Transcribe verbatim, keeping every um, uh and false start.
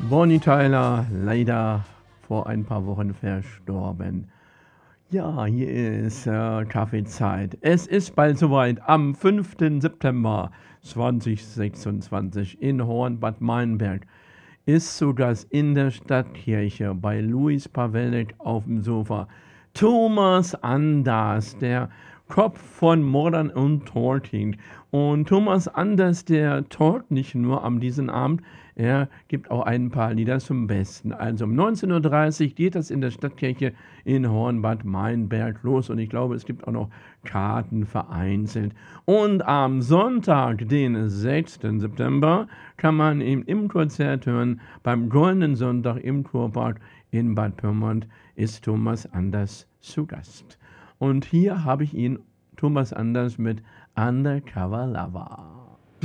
Bonnie Tyler, leider vor ein paar Wochen verstorben. Ja, hier ist äh, Kaffeezeit. Es ist bald soweit. Am fünften September zweitausendsechsundzwanzig in Hornbad Meinberg ist zu Gast in der Stadtkirche bei Luis Pawelek auf dem Sofa Thomas Anders, der Kopf von Modern und Talking. Und Thomas Anders, der talkt nicht nur am diesen Abend, er gibt auch ein paar Lieder zum Besten. Also um neunzehn Uhr dreißig geht das in der Stadtkirche in Hornbad Meinberg los und ich glaube, es gibt auch noch Karten vereinzelt. Und am Sonntag, den sechsten September, kann man ihn im Konzert hören. Beim Goldenen Sonntag im Kurpark in Bad Pyrmont ist Thomas Anders zu Gast. Und hier habe ich ihn, Thomas Anders, mit Undercover Lover.